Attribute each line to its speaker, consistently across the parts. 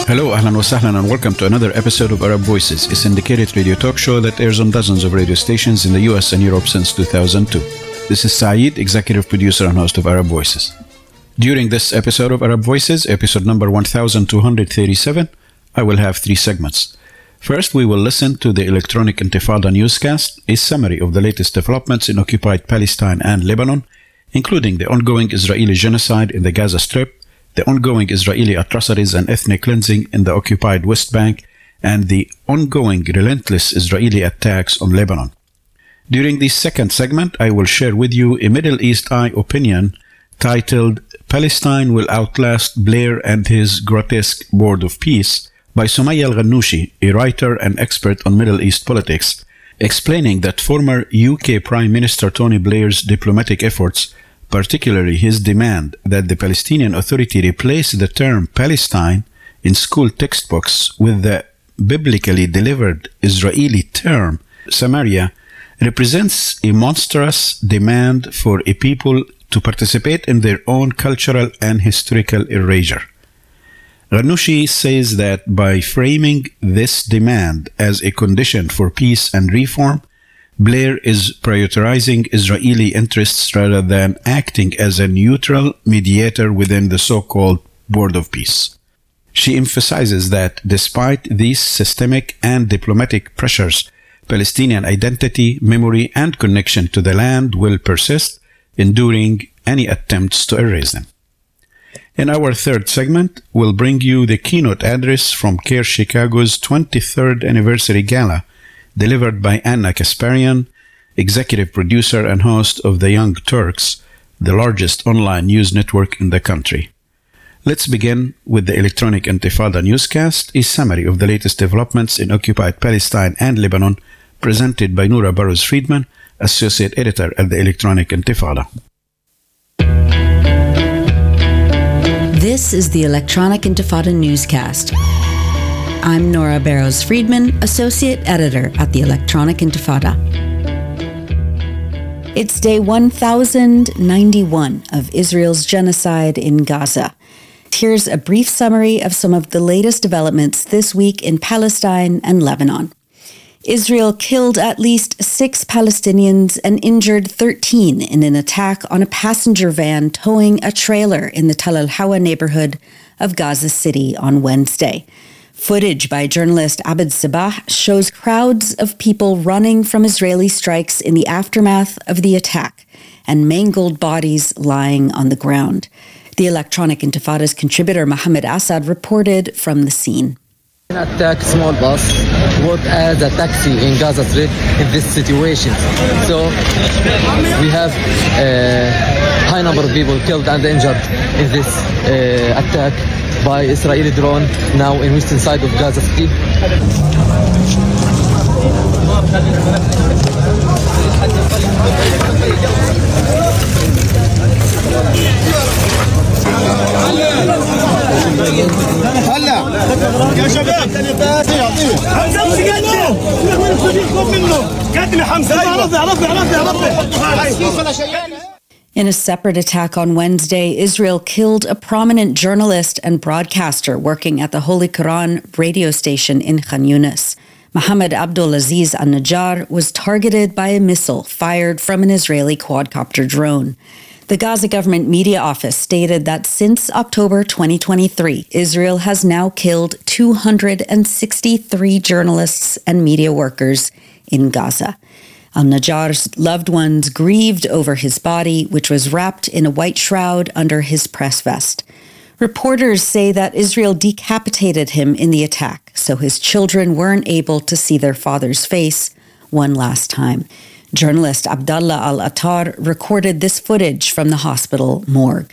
Speaker 1: Hello, ahlan wa sahlan, and welcome to another episode of Arab Voices, a syndicated radio talk show that airs on dozens of radio stations in the US and Europe since 2002. This is Saeed, executive producer and host of Arab Voices. During this episode of Arab Voices, episode number 1237, I will have three segments. First, we will listen to the Electronic Intifada newscast, a summary of the latest developments in occupied Palestine and Lebanon, including the ongoing Israeli genocide in the Gaza Strip, the ongoing Israeli atrocities and ethnic cleansing in the occupied West Bank, and the ongoing relentless Israeli attacks on Lebanon. During this second segment, I will share with you a Middle East Eye opinion titled Palestine Will Outlast Blair and His Grotesque Board of Peace by Soumaia Al-Ghannouchi, a writer and expert on Middle East politics, explaining that former UK Prime Minister Tony Blair's diplomatic efforts, particularly his demand that the Palestinian Authority replace the term Palestine in school textbooks with the biblically delivered Israeli term Samaria, represents a monstrous demand for a people to participate in their own cultural and historical erasure. Ghannouchi says that by framing this demand as a condition for peace and reform, Blair is prioritizing Israeli interests rather than acting as a neutral mediator within the so-called Board of Peace. She emphasizes that despite these systemic and diplomatic pressures, Palestinian identity, memory, and connection to the land will persist, enduring any attempts to erase them. In our third segment, we'll bring you the keynote address from CARE Chicago's 23rd anniversary gala, delivered by Anna Kasparian, executive producer and host of The Young Turks, the largest online news network in the country. Let's begin with the Electronic Intifada newscast, a summary of the latest developments in occupied Palestine and Lebanon, presented by Noura Burrows-Friedman, associate editor at the Electronic Intifada.
Speaker 2: This is the Electronic Intifada newscast. I'm Noura Burrows-Friedman, Associate Editor at the Electronic Intifada. It's day 1091 of Israel's genocide in Gaza. Here's a brief summary of some of the latest developments this week in Palestine and Lebanon. Israel killed at least 6 Palestinians and injured 13 in an attack on a passenger van towing a trailer in the Tal al-Hawa neighborhood of Gaza City on Wednesday. Footage by journalist Abed Sabah shows crowds of people running from Israeli strikes in the aftermath of the attack and mangled bodies lying on the ground. The Electronic Intifada's contributor Mohammed Assad reported from the scene.
Speaker 3: Attack small bus work as a taxi in Gaza Strip in this situation. So we have a high number of people killed and injured in this attack by Israeli drone now in western side of Gaza City.
Speaker 2: In a separate attack on Wednesday, Israel killed a prominent journalist and broadcaster working at the Holy Quran radio station in Khan Yunis. Mohammed Abdulaziz al-Najjar was targeted by a missile fired from an Israeli quadcopter drone. The Gaza government media office stated that since October 2023, Israel has now killed 263 journalists and media workers in Gaza. Al-Najjar's loved ones grieved over his body, which was wrapped in a white shroud under his press vest. Reporters say that Israel decapitated him in the attack, so his children weren't able to see their father's face one last time. Journalist Abdallah Al-Attar recorded this footage from the hospital morgue.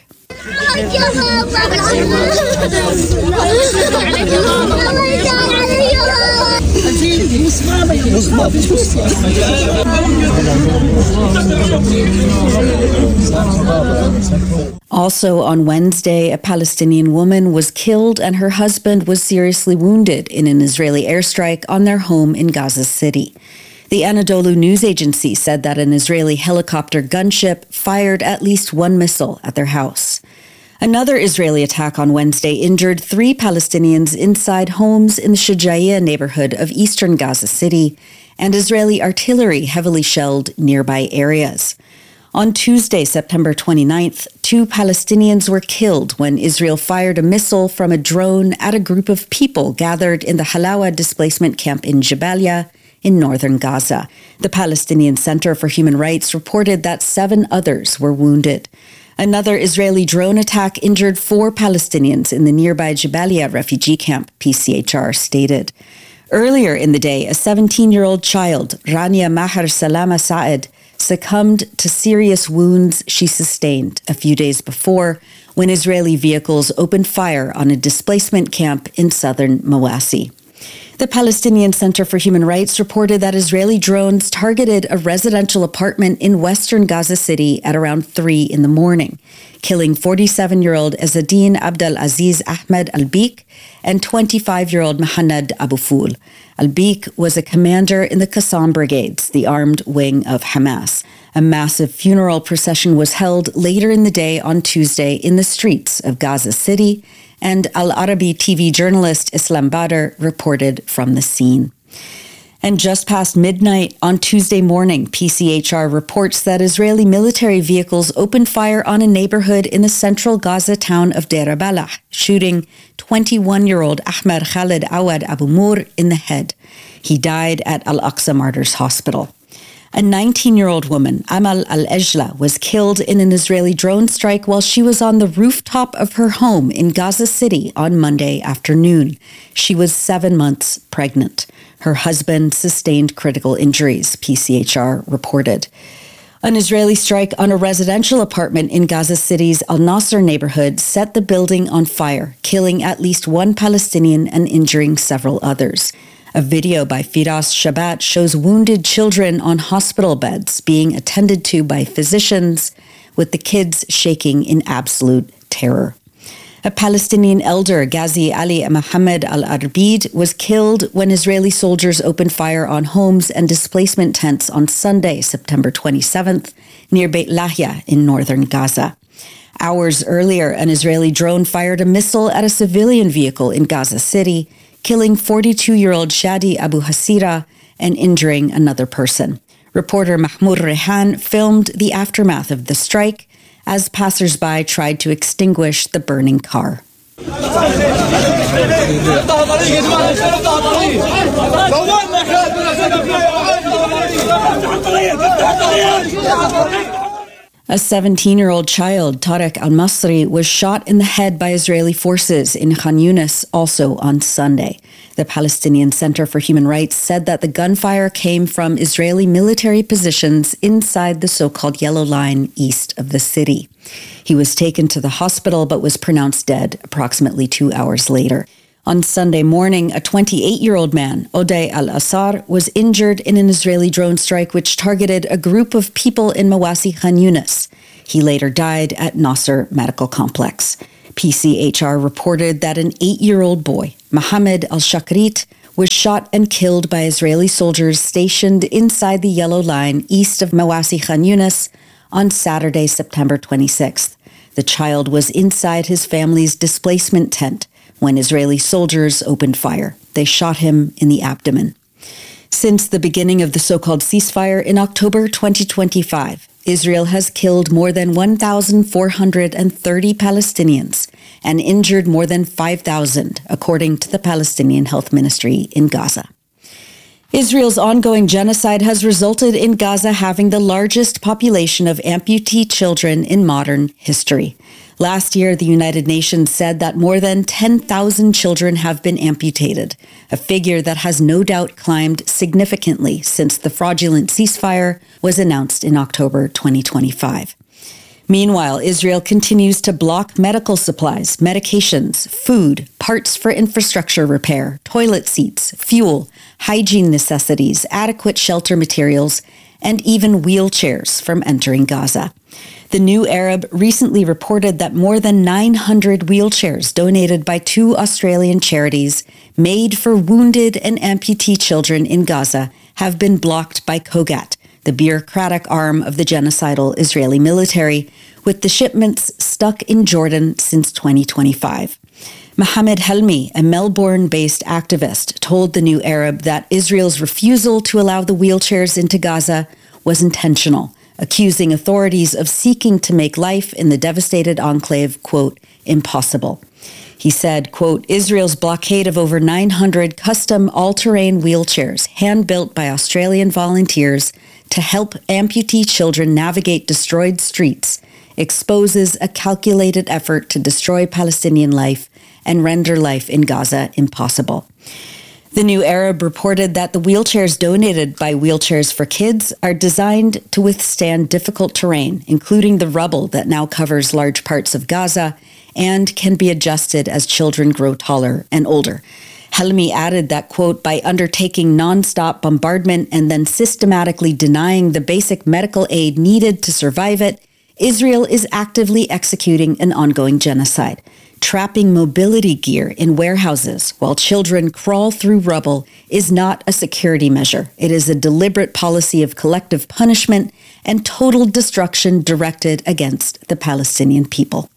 Speaker 2: Also on Wednesday, a Palestinian woman was killed and her husband was seriously wounded in an Israeli airstrike on their home in Gaza City. The Anadolu news agency said that an Israeli helicopter gunship fired at least one missile at their house. Another Israeli attack on Wednesday injured 3 Palestinians inside homes in the Shujaiya neighborhood of eastern Gaza City, and Israeli artillery heavily shelled nearby areas. On Tuesday, September 29th, 2 Palestinians were killed when Israel fired a missile from a drone at a group of people gathered in the Halawa displacement camp in Jabalia in northern Gaza. The Palestinian Center for Human Rights reported that 7 others were wounded. Another Israeli drone attack injured 4 Palestinians in the nearby Jabalia refugee camp, PCHR stated. Earlier in the day, a 17-year-old child, Rania Maher Salama Saed, succumbed to serious wounds she sustained a few days before when Israeli vehicles opened fire on a displacement camp in southern Mawasi. The Palestinian Center for Human Rights reported that Israeli drones targeted a residential apartment in western Gaza City at around 3 in the morning, killing 47-year-old Ezzadine Abdel Aziz Ahmed Al-Biq and 25-year-old Mahanad Abu Ful. Al-Biq was a commander in the Qassam Brigades, the armed wing of Hamas. A massive funeral procession was held later in the day on Tuesday in the streets of Gaza City, and Al Arabi TV journalist Islam Badr reported from the scene. And just past midnight on Tuesday morning, PCHR reports that Israeli military vehicles opened fire on a neighborhood in the central Gaza town of Deir Balah, shooting 21-year-old Ahmed Khalid Awad Abu Mur in the head. He died at Al-Aqsa Martyrs Hospital. A 19-year-old woman, Amal Al-Ejla, was killed in an Israeli drone strike while she was on the rooftop of her home in Gaza City on Monday afternoon. She was 7 months pregnant. Her husband sustained critical injuries, PCHR reported. An Israeli strike on a residential apartment in Gaza City's Al-Nasser neighborhood set the building on fire, killing at least 1 Palestinian and injuring several others. A video by Firas Shabat shows wounded children on hospital beds being attended to by physicians, with the kids shaking in absolute terror. A Palestinian elder, Ghazi Ali Mohammed al-Arbid, was killed when Israeli soldiers opened fire on homes and displacement tents on Sunday, September 27th, near Beit Lahia in northern Gaza. Hours earlier, an Israeli drone fired a missile at a civilian vehicle in Gaza City, killing 42-year-old Shadi Abu Hasira and injuring another person. Reporter Mahmoud Rehan filmed the aftermath of the strike as passers-by tried to extinguish the burning car. A 17-year-old child, Tarek al-Masri, was shot in the head by Israeli forces in Khan Yunis also on Sunday. The Palestinian Center for Human Rights said that the gunfire came from Israeli military positions inside the so-called Yellow Line east of the city. He was taken to the hospital but was pronounced dead approximately 2 hours later. On Sunday morning, a 28-year-old man, Odey al-Assar, was injured in an Israeli drone strike which targeted a group of people in Mawasi Khan Yunis. He later died at Nasser Medical Complex. PCHR reported that an 8-year-old boy, Mohammed al-Shakrit, was shot and killed by Israeli soldiers stationed inside the Yellow Line east of Mawasi Khan Yunis on Saturday, September 26th. The child was inside his family's displacement tent when Israeli soldiers opened fire. They shot him in the abdomen. Since the beginning of the so-called ceasefire in October 2025, Israel has killed more than 1,430 Palestinians and injured more than 5,000, according to the Palestinian Health Ministry in Gaza. Israel's ongoing genocide has resulted in Gaza having the largest population of amputee children in modern history. Last year, the United Nations said that more than 10,000 children have been amputated, a figure that has no doubt climbed significantly since the fraudulent ceasefire was announced in October 2025. Meanwhile, Israel continues to block medical supplies, medications, food, parts for infrastructure repair, toilet seats, fuel, hygiene necessities, adequate shelter materials, and even wheelchairs from entering Gaza. The New Arab recently reported that more than 900 wheelchairs donated by 2 Australian charities made for wounded and amputee children in Gaza have been blocked by COGAT, the bureaucratic arm of the genocidal Israeli military, with the shipments stuck in Jordan since 2025. Mohammed Helmi, a Melbourne-based activist, told the New Arab that Israel's refusal to allow the wheelchairs into Gaza was intentional, accusing authorities of seeking to make life in the devastated enclave, quote, impossible. He said, quote, Israel's blockade of over 900 custom all-terrain wheelchairs, hand-built by Australian volunteers to help amputee children navigate destroyed streets, exposes a calculated effort to destroy Palestinian life and render life in Gaza impossible. The New Arab reported that the wheelchairs donated by Wheelchairs for Kids are designed to withstand difficult terrain, including the rubble that now covers large parts of Gaza, and can be adjusted as children grow taller and older. Helmi added that, quote, by undertaking nonstop bombardment and then systematically denying the basic medical aid needed to survive it, Israel is actively executing an ongoing genocide. Trapping mobility gear in warehouses while children crawl through rubble is not a security measure. It is a deliberate policy of collective punishment and total destruction directed against the Palestinian people.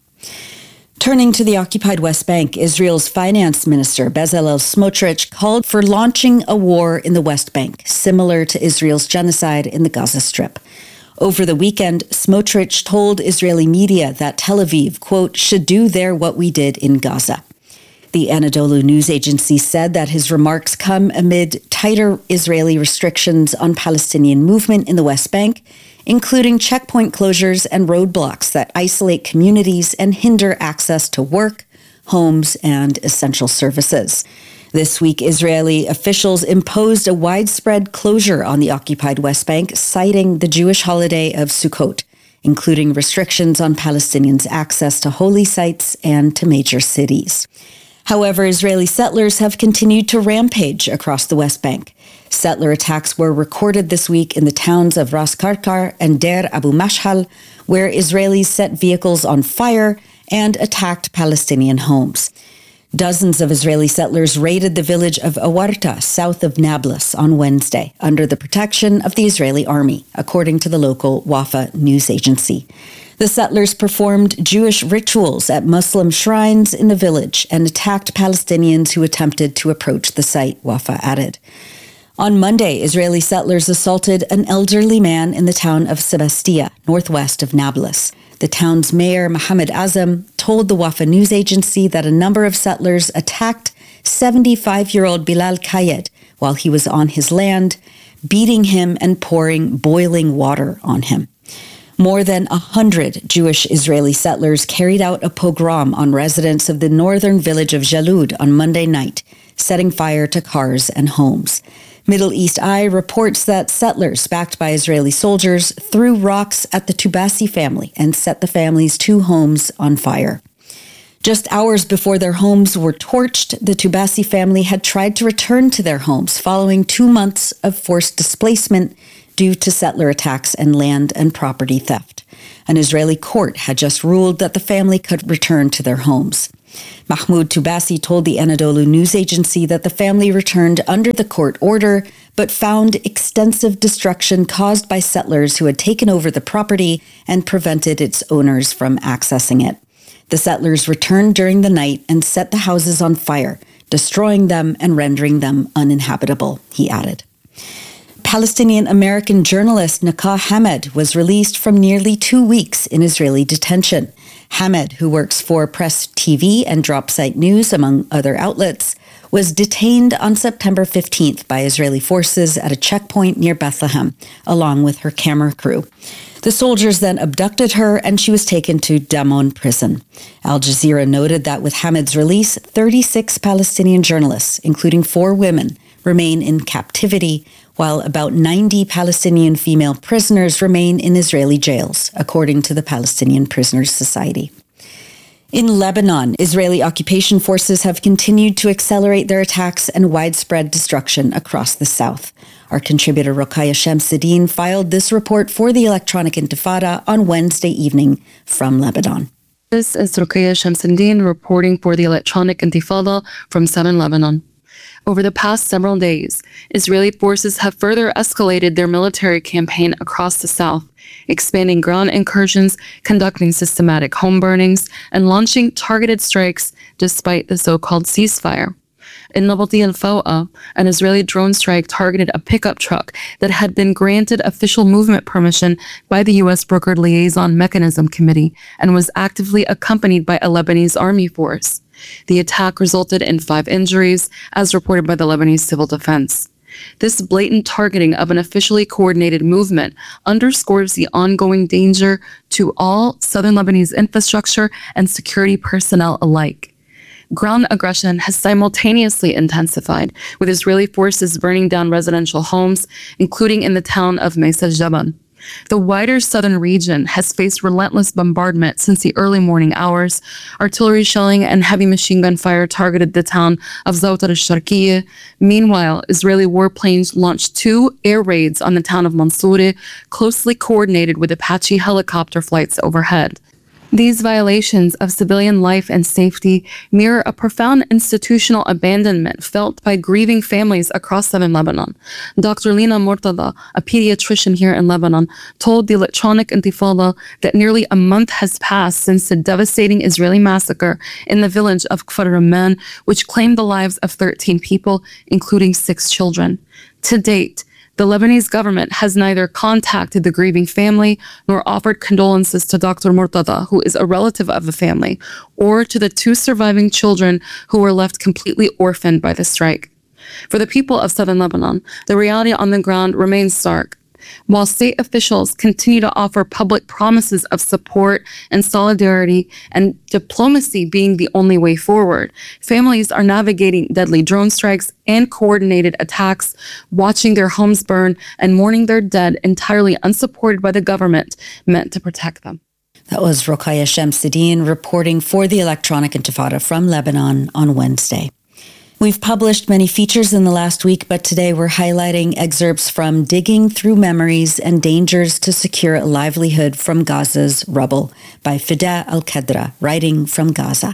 Speaker 2: Turning to the occupied West Bank, Israel's finance minister Bezalel Smotrich called for launching a war in the West Bank, similar to Israel's genocide in the Gaza Strip. Over the weekend, Smotrich told Israeli media that Tel Aviv, quote, should do there what we did in Gaza. The Anadolu news agency said that his remarks come amid tighter Israeli restrictions on Palestinian movement in the West Bank, including checkpoint closures and roadblocks that isolate communities and hinder access to work, homes, and essential services. This week, Israeli officials imposed a widespread closure on the occupied West Bank, citing the Jewish holiday of Sukkot, including restrictions on Palestinians' access to holy sites and to major cities. However, Israeli settlers have continued to rampage across the West Bank. Settler attacks were recorded this week in the towns of Ras Karkar and Deir Abu Mashhal, where Israelis set vehicles on fire and attacked Palestinian homes. Dozens of Israeli settlers raided the village of Awarta, south of Nablus, on Wednesday, under the protection of the Israeli army, according to the local Wafa news agency. The settlers performed Jewish rituals at Muslim shrines in the village and attacked Palestinians who attempted to approach the site, Wafa added. On Monday, Israeli settlers assaulted an elderly man in the town of Sebastia, northwest of Nablus. The town's mayor, Mohammed Azam, told the Wafa news agency that a number of settlers attacked 75-year-old Bilal Kayed while he was on his land, beating him and pouring boiling water on him. More than 100 Jewish Israeli settlers carried out a pogrom on residents of the northern village of Jalud on Monday night, setting fire to cars and homes. Middle East Eye reports that settlers, backed by Israeli soldiers, threw rocks at the Tubasi family and set the family's 2 homes on fire. Just hours before their homes were torched, the Tubasi family had tried to return to their homes following 2 months of forced displacement due to settler attacks and land and property theft. An Israeli court had just ruled that the family could return to their homes. Mahmoud Tubasi told the Anadolu news agency that the family returned under the court order, but found extensive destruction caused by settlers who had taken over the property and prevented its owners from accessing it. The settlers returned during the night and set the houses on fire, destroying them and rendering them uninhabitable, he added. Palestinian-American journalist Nakah Hamed was released from nearly 2 weeks in Israeli detention. Hamed, who works for Press TV and Dropsite News, among other outlets, was detained on September 15th by Israeli forces at a checkpoint near Bethlehem, along with her camera crew. The soldiers then abducted her and she was taken to Damon prison. Al Jazeera noted that with Hamed's release, 36 Palestinian journalists, including 4 women, remain in captivity, while about 90 Palestinian female prisoners remain in Israeli jails, according to the Palestinian Prisoners Society. In Lebanon, Israeli occupation forces have continued to accelerate their attacks and widespread destruction across the south. Our contributor Rokhaya Shamsuddin filed this report for the Electronic Intifada on Wednesday evening from Lebanon.
Speaker 4: This is Rokhaya Shamsuddin reporting for the Electronic Intifada from 7 Lebanon. Over the past several days, Israeli forces have further escalated their military campaign across the south, expanding ground incursions, conducting systematic home burnings, and launching targeted strikes despite the so-called ceasefire. In Nabati al-Fawa, an Israeli drone strike targeted a pickup truck that had been granted official movement permission by the U.S. Brokered Liaison Mechanism Committee and was actively accompanied by a Lebanese army force. The attack resulted in 5 injuries, as reported by the Lebanese Civil Defense. This blatant targeting of an officially coordinated movement underscores the ongoing danger to all southern Lebanese infrastructure and security personnel alike. Ground aggression has simultaneously intensified, with Israeli forces burning down residential homes, including in the town of Mesa Jabal. The wider southern region has faced relentless bombardment since the early morning hours. Artillery shelling and heavy machine gun fire targeted the town of Zawtar al-Sharqiyya. Meanwhile, Israeli warplanes launched 2 air raids on the town of Mansoureh, closely coordinated with Apache helicopter flights overhead. These violations of civilian life and safety mirror a profound institutional abandonment felt by grieving families across southern Lebanon. Dr. Lina Mortada, a pediatrician here in Lebanon, told the Electronic Intifada that nearly a month has passed since the devastating Israeli massacre in the village of Kfar Ramman, which claimed the lives of 13 people, including 6 children. To date, the Lebanese government has neither contacted the grieving family nor offered condolences to Dr. Mortada, who is a relative of the family, or to the 2 surviving children who were left completely orphaned by the strike. For the people of southern Lebanon, the reality on the ground remains stark. While state officials continue to offer public promises of support and solidarity and diplomacy being the only way forward, families are navigating deadly drone strikes and coordinated attacks, watching their homes burn and mourning their dead entirely unsupported by the government meant to protect them.
Speaker 2: That was Rokhaya Shamsuddin reporting for the Electronic Intifada from Lebanon on Wednesday. We've published many features in the last week, but today we're highlighting excerpts from Digging Through Memories and Dangers to Secure a Livelihood from Gaza's Rubble by Fida Al-Qadra, writing from Gaza.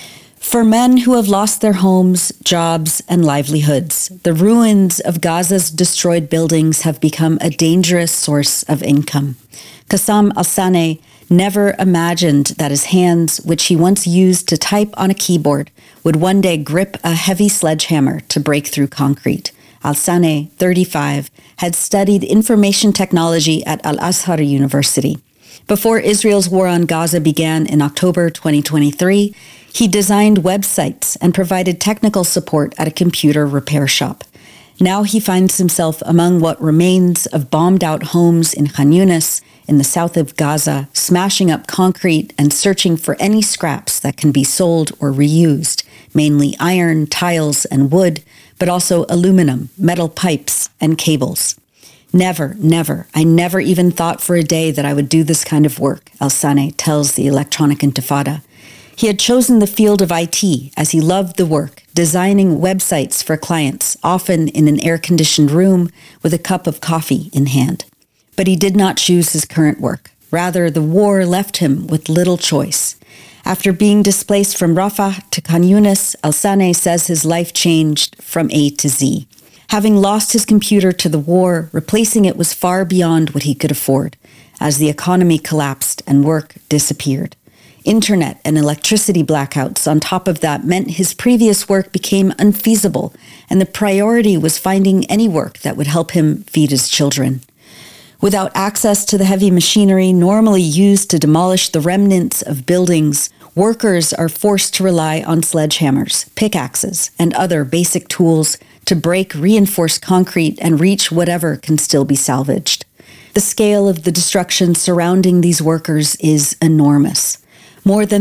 Speaker 2: For men who have lost their homes, jobs, and livelihoods, the ruins of Gaza's destroyed buildings have become a dangerous source of income. Qassam Al-Saneh never imagined that his hands, which he once used to type on a keyboard, would one day grip a heavy sledgehammer to break through concrete. Al-Saneh, 35, had studied information technology at Al-Azhar University. Before Israel's war on Gaza began in October 2023, he designed websites and provided technical support at a computer repair shop. Now he finds himself among what remains of bombed-out homes in Khan Yunis, in the south of Gaza, smashing up concrete and searching for any scraps that can be sold or reused, mainly iron, tiles, and wood, but also aluminum, metal pipes, and cables. Never, I never even thought for a day that I would do this kind of work, Al-Saneh tells the Electronic Intifada. He had chosen the field of IT as he loved the work, designing websites for clients, often in an air-conditioned room with a cup of coffee in hand. But he did not choose his current work. Rather, the war left him with little choice. After being displaced from Rafah to Khan Yunis, Al-Saneh says his life changed from A to Z. Having lost his computer to the war, replacing it was far beyond what he could afford, as the economy collapsed and work disappeared. Internet and electricity blackouts on top of that meant his previous work became unfeasible, and the priority was finding any work that would help him feed his children. Without access to the heavy machinery normally used to demolish the remnants of buildings, workers are forced to rely on sledgehammers, pickaxes, and other basic tools to break reinforced concrete and reach whatever can still be salvaged. The scale of the destruction surrounding these workers is enormous. More than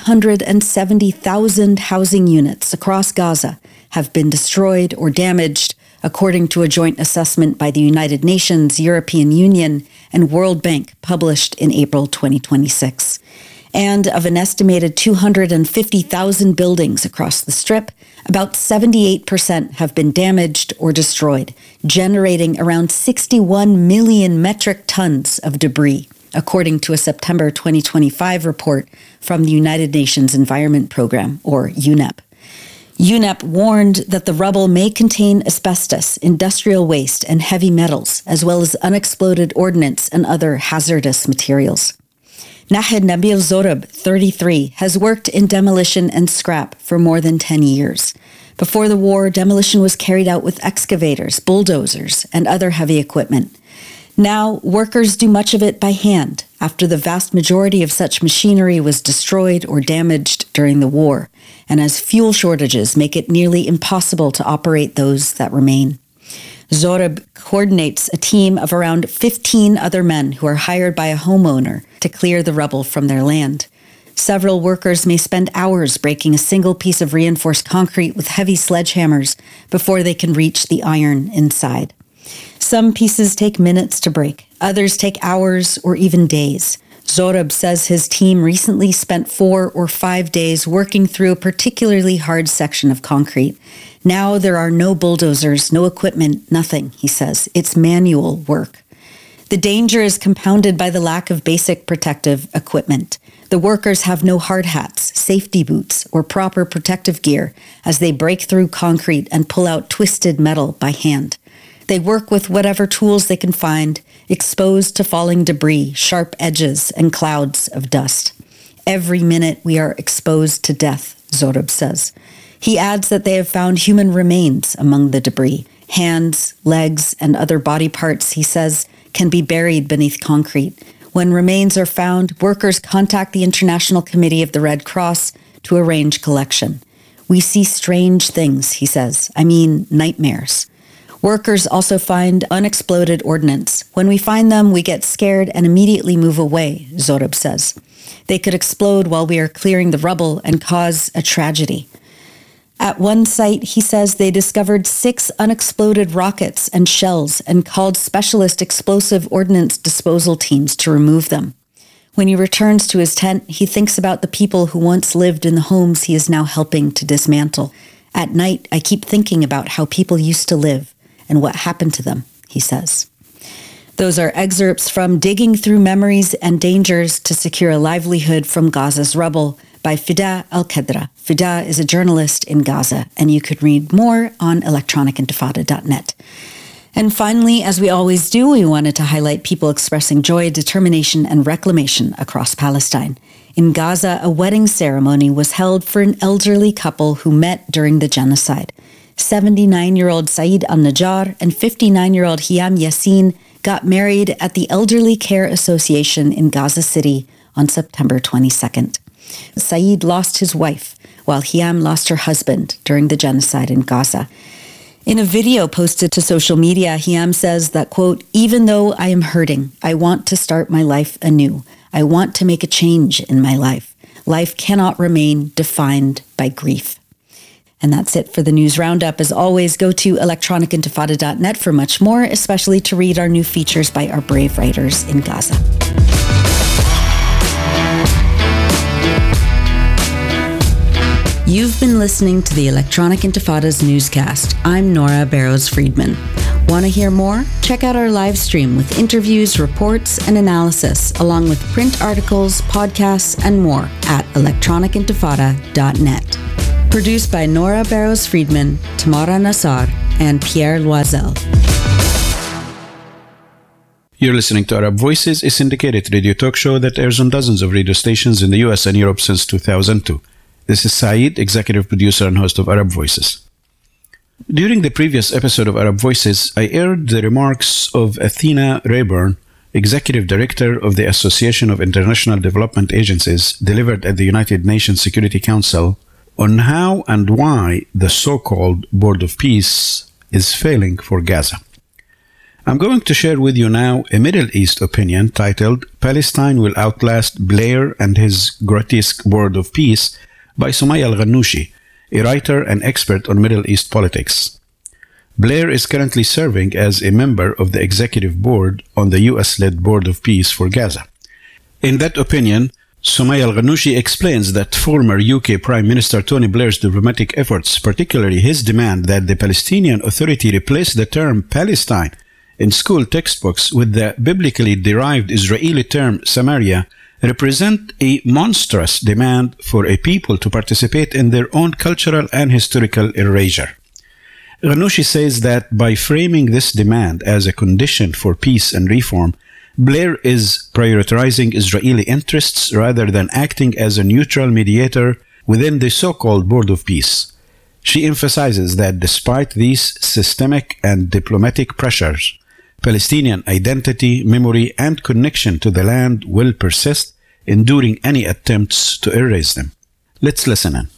Speaker 2: 370,000 housing units across Gaza have been destroyed or damaged, according to a joint assessment by the United Nations, European Union, and World Bank published in April 2026. And of an estimated 250,000 buildings across the Strip, about 78% have been damaged or destroyed, generating around 61 million metric tons of debris, according to a September 2025 report from the United Nations Environment Program, or UNEP. UNEP warned that the rubble may contain asbestos, industrial waste, and heavy metals, as well as unexploded ordnance and other hazardous materials. Nahid Nabil Zorab, 33, has worked in demolition and scrap for more than 10 years. Before the war, demolition was carried out with excavators, bulldozers, and other heavy equipment. Now, workers do much of it by hand, after the vast majority of such machinery was destroyed or damaged during the war, and as fuel shortages make it nearly impossible to operate those that remain. Zorab coordinates a team of around 15 other men who are hired by a homeowner to clear the rubble from their land. Several workers may spend hours breaking a single piece of reinforced concrete with heavy sledgehammers before they can reach the iron inside. Some pieces take minutes to break, others take hours or even days. Zorab says his team recently spent 4 or 5 days working through a particularly hard section of concrete. Now there are no bulldozers, no equipment, nothing, he says. It's manual work. The danger is compounded by the lack of basic protective equipment. The workers have no hard hats, safety boots, or proper protective gear as they break through concrete and pull out twisted metal by hand. They work with whatever tools they can find, exposed to falling debris, sharp edges, and clouds of dust. Every minute we are exposed to death, Zorab says. He adds that they have found human remains among the debris. Hands, legs, and other body parts, he says, can be buried beneath concrete. When remains are found, workers contact the International Committee of the Red Cross to arrange collection. We see strange things, he says. I mean, nightmares. Workers also find unexploded ordnance. When we find them, we get scared and immediately move away, Zorab says. They could explode while we are clearing the rubble and cause a tragedy. At one site, he says they discovered 6 unexploded rockets and shells and called specialist explosive ordnance disposal teams to remove them. When he returns to his tent, he thinks about the people who once lived in the homes he is now helping to dismantle. At night, I keep thinking about how people used to live and what happened to them, he says. Those are excerpts from Digging Through Memories and Dangers to Secure a Livelihood from Gaza's Rubble by Fida Al-Qadra. Fida is a journalist in Gaza, and you could read more on electronicintifada.net. And finally, as we always do, we wanted to highlight people expressing joy, determination, and reclamation across Palestine. In Gaza, a wedding ceremony was held for an elderly couple who met during the genocide. 79-year-old Saeed Al-Najjar and 59-year-old Hiam Yassin got married at the Elderly Care Association in Gaza City on September 22nd. Saeed lost his wife, while Hiam lost her husband during the genocide in Gaza. In a video posted to social media, Hiam says that, quote, "Even though I am hurting, I want to start my life anew. I want to make a change in my life. Life cannot remain defined by grief." And that's it for the news roundup. As always, go to electronicintifada.net for much more, especially to read our new features by our brave writers in Gaza. You've been listening to the Electronic Intifada's newscast. I'm Nora Barrows-Friedman. Want to hear more? Check out our live stream with interviews, reports, and analysis, along with print articles, podcasts, and more at electronicintifada.net. Produced by Nora Barrows-Friedman, Tamara Nassar, and Pierre Loisel.
Speaker 1: You're listening to Arab Voices, a syndicated radio talk show that airs on dozens of radio stations in the US and Europe since 2002. This is Saeed, executive producer and host of Arab Voices. During the previous episode of Arab Voices, I aired the remarks of Athena Rayburn, executive director of the Association of International Development Agencies, delivered at the United Nations Security Council, on how and why the so-called Board of Peace is failing for Gaza. I'm going to share with you now a Middle East opinion titled "Palestine Will Outlast Blair and His Grotesque Board of Peace" by Sumaya Al-Ghannouchi, a writer and expert on Middle East politics. Blair is currently serving as a member of the executive board on the US-led Board of Peace for Gaza. In that opinion, Sumaya Al-Ghannouchi explains that former UK Prime Minister Tony Blair's diplomatic efforts, particularly his demand that the Palestinian Authority replace the term Palestine in school textbooks with the biblically derived Israeli term Samaria, represent a monstrous demand for a people to participate in their own cultural and historical erasure. Ghannouchi says that by framing this demand as a condition for peace and reform, Blair is prioritizing Israeli interests rather than acting as a neutral mediator within the so-called Board of Peace. She emphasizes that despite these systemic and diplomatic pressures, Palestinian identity, memory, and connection to the land will persist, enduring any attempts to erase them. Let's listen in.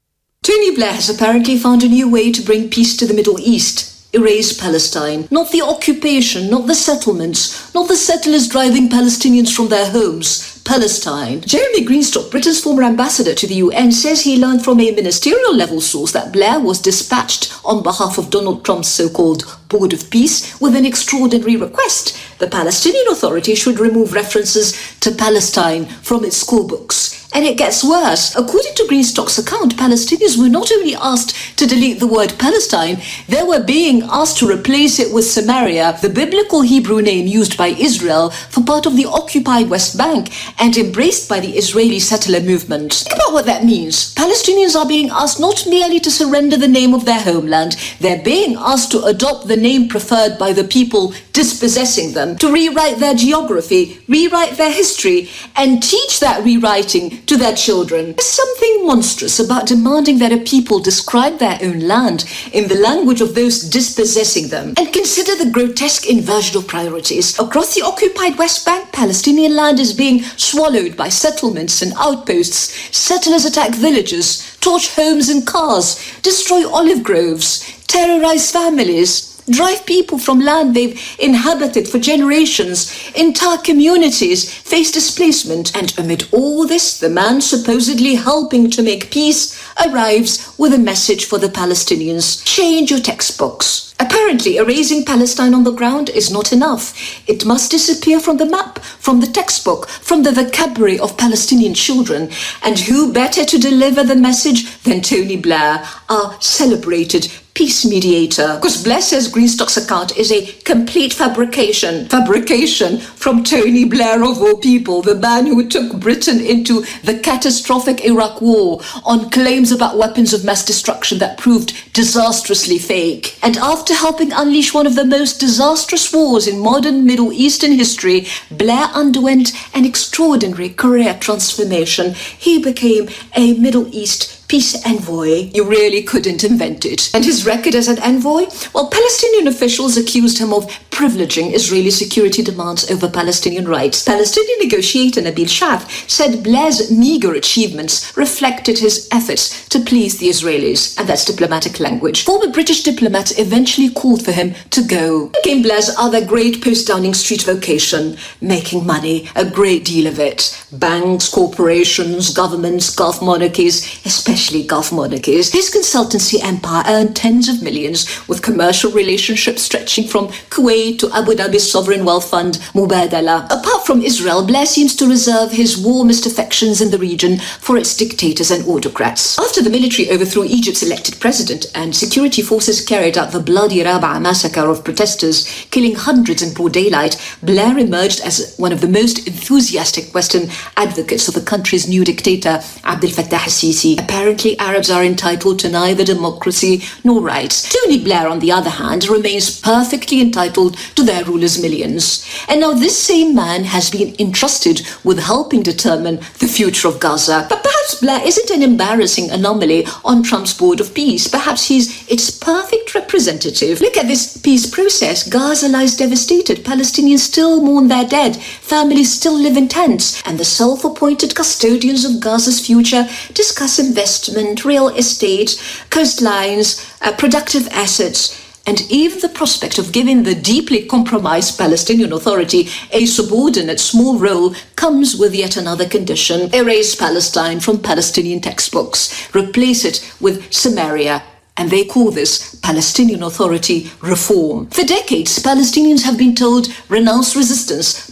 Speaker 5: Tony Blair has apparently found a new way to bring peace to the Middle East. Erase Palestine. Not the occupation, not the settlements, not the settlers driving Palestinians from their homes. Palestine. Jeremy Greenstock, Britain's former ambassador to the UN, says he learned from a ministerial level source that Blair was dispatched on behalf of Donald Trump's so-called Board of Peace with an extraordinary request. The Palestinian Authority should remove references to Palestine from its school books. And it gets worse. According to Greenstock's account, Palestinians were not only asked to delete the word Palestine, they were being asked to replace it with Samaria, the biblical Hebrew name used by Israel for part of the occupied West Bank and embraced by the Israeli settler movement. Think about what that means. Palestinians are being asked not merely to surrender the name of their homeland, they're being asked to adopt the name preferred by the people dispossessing them, to rewrite their geography, rewrite their history, and teach that rewriting to their children. There's something monstrous about demanding that a people describe their own land in the language of those dispossessing them. And consider the grotesque inversion of priorities. Across the occupied West Bank, Palestinian land is being swallowed by settlements and outposts. Settlers attack villages, torch homes and cars, destroy olive groves, terrorize families, drive people from land they've inhabited for generations. Entire communities face displacement. And amid all this, the man supposedly helping to make peace arrives with a message for the Palestinians. Change your textbooks. Apparently, erasing Palestine on the ground is not enough. It must disappear from the map, from the textbook, from the vocabulary of Palestinian children. And who better to deliver the message than Tony Blair, our celebrated peace mediator? Because Blair says Greenstock's account is a complete fabrication. Fabrication from Tony Blair of all people, the man who took Britain into the catastrophic Iraq War on claims about weapons of mass destruction that proved disastrously fake. And after helping unleash one of the most disastrous wars in modern Middle Eastern history, Blair underwent an extraordinary career transformation. He became a Middle East peace envoy. You really couldn't invent it. And his record as an envoy? Well, Palestinian officials accused him of privileging Israeli security demands over Palestinian rights. Palestinian negotiator Nabil Shaath said Blair's meager achievements reflected his efforts to please the Israelis, and that's diplomatic language. Former British diplomats eventually called for him to go. Became Blair's other great post-Downing Street vocation, making money, a great deal of it. Banks, corporations, governments, Gulf monarchies, especially Gulf monarchies. His consultancy empire earned tens of millions, with commercial relationships stretching from Kuwait to Abu Dhabi's sovereign wealth fund, Mubadala. Apart from Israel, Blair seems to reserve his warmest affections in the region for its dictators and autocrats. After the military overthrew Egypt's elected president and security forces carried out the bloody Rabaa massacre of protesters, killing hundreds in broad daylight, Blair emerged as one of the most enthusiastic Western advocates of the country's new dictator, Abdel Fattah al-Sisi. Apparently, Arabs are entitled to neither democracy nor rights. Tony Blair, on the other hand, remains perfectly entitled to their rulers' millions. And now this same man has been entrusted with helping determine the future of Gaza. But perhaps Blair isn't an embarrassing anomaly on Trump's Board of Peace. Perhaps he's its perfect representative. Look at this peace process. Gaza lies devastated. Palestinians still mourn their dead. Families still live in tents. And the self-appointed custodians of Gaza's future discuss investment, real estate, coastlines, productive assets, and even the prospect of giving the deeply compromised Palestinian Authority a subordinate small role comes with yet another condition. Erase Palestine from Palestinian textbooks. Replace it with Samaria. And they call this Palestinian Authority reform. For decades, Palestinians have been told, renounce resistance,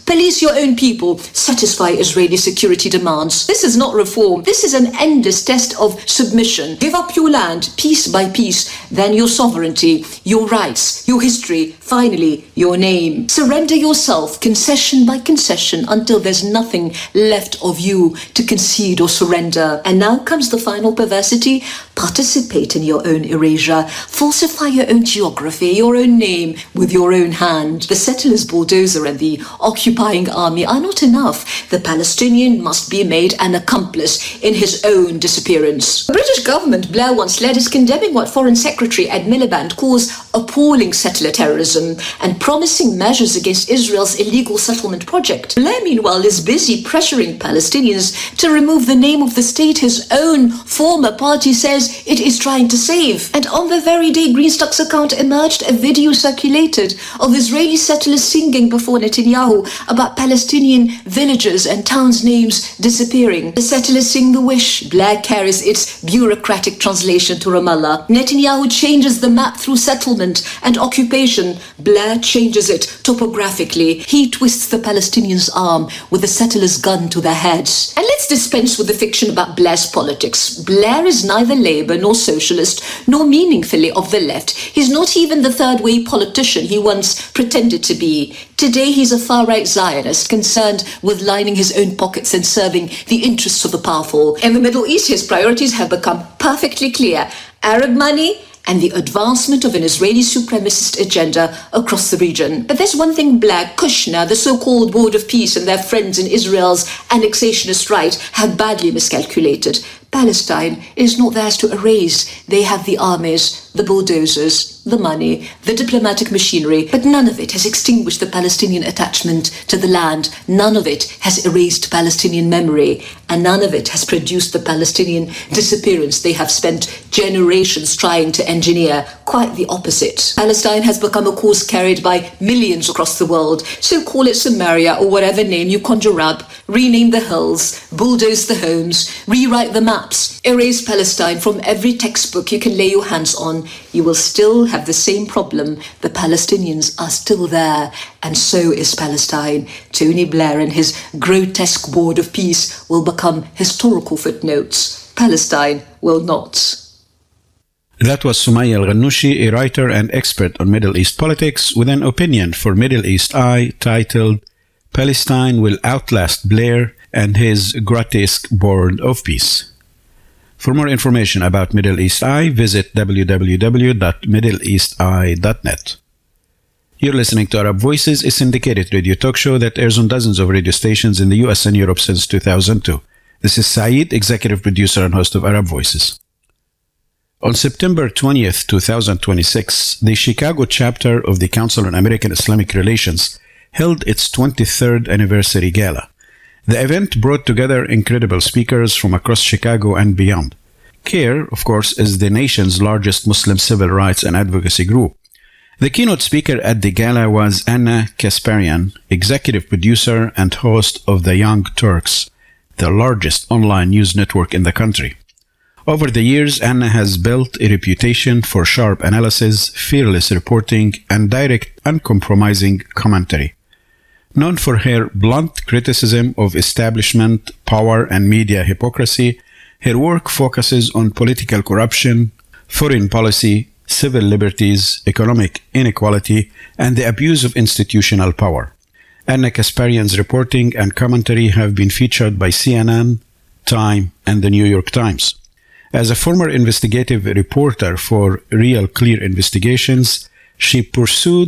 Speaker 5: Police your own people. Satisfy Israeli security demands. This is not reform. This is an endless test of submission. Give up your land, piece by piece, then your sovereignty, your rights, your history, finally, your name. Surrender yourself, concession by concession, until there's nothing left of you to concede or surrender. And now comes the final perversity. Participate in your own erasure. Falsify your own geography, your own name, with your own hand. The settlers' bulldozer and the occupying army are not enough. The Palestinian must be made an accomplice in his own disappearance. The British government, Blair once led, is condemning what Foreign Secretary Ed Miliband calls appalling settler terrorism and promising measures against Israel's illegal settlement project. Blair, meanwhile, is busy pressuring Palestinians to remove the name of the state his own former party says it is trying to save. And on the very day Greenstock's account emerged, a video circulated of Israeli settlers singing before Netanyahu about Palestinian villages and towns' names disappearing. The settlers sing the wish. Blair carries its bureaucratic translation to Ramallah. Netanyahu changes the map through settlement and occupation. Blair changes it topographically. He twists the Palestinians' arm with the settlers' gun to their heads. And let's dispense with the fiction about Blair's politics. Blair is neither Labour nor socialist, nor meaningfully of the left. He's not even the third-way politician he once pretended to be. Today he's a far-right Zionist concerned with lining his own pockets and serving the interests of the powerful. In the Middle East, his priorities have become perfectly clear. Arab money and the advancement of an Israeli supremacist agenda across the region. But there's one thing Blair, Kushner, the so-called Board of Peace and their friends in Israel's annexationist right have badly miscalculated. Palestine is not theirs to erase. They have the armies, the bulldozers, the money, the diplomatic machinery, but none of it has extinguished the Palestinian attachment to the land. None of it has erased Palestinian memory, and none of it has produced the Palestinian disappearance they have spent generations trying to engineer. Quite the opposite. Palestine has become a cause carried by millions across the world. So call it Samaria or whatever name you conjure up, rename the hills, bulldoze the homes, rewrite the maps, erase Palestine from every textbook you can lay your hands on. You will still have the same problem. The Palestinians are still there, and so is Palestine. Tony Blair and his grotesque Board of Peace will become historical footnotes. Palestine will not.
Speaker 1: That was Sumaya Al-Ghannouchi, a writer and expert on Middle East politics, with an opinion for Middle East Eye titled Palestine Will Outlast Blair and His Grotesque Board of Peace. For more information about Middle East Eye, visit www.middleeasteye.net. You're listening to Arab Voices, a syndicated radio talk show that airs on dozens of radio stations in the US and Europe since 2002. This is Saeed, executive producer and host of Arab Voices. On September 20th, 2026, the Chicago chapter of the Council on American Islamic Relations held its 23rd anniversary gala. The event brought together incredible speakers from across Chicago and beyond. CARE, of course, is the nation's largest Muslim civil rights and advocacy group. The keynote speaker at the gala was Anna Kasparian, executive producer and host of The Young Turks, the largest online news network in the country. Over the years, Anna has built a reputation for sharp analysis, fearless reporting, and direct, uncompromising commentary. Known for her blunt criticism of establishment, power, and media hypocrisy, her work focuses on political corruption, foreign policy, civil liberties, economic inequality, and the abuse of institutional power. Anna Kasparian's reporting and commentary have been featured by CNN, Time, and the New York Times. As a former investigative reporter for Real Clear Investigations, she pursued